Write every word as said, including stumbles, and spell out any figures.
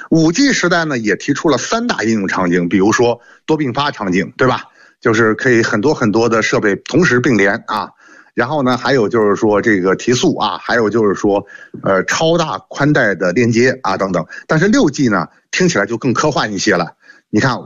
五 G 时代呢，也提出了三大应用场景，比如说多并发场景，对吧？就是可以很多很多的设备同时并联啊。然后呢，还有就是说这个提速啊，还有就是说呃超大宽带的连接啊等等。但是六 G 呢，听起来就更科幻一些了。你看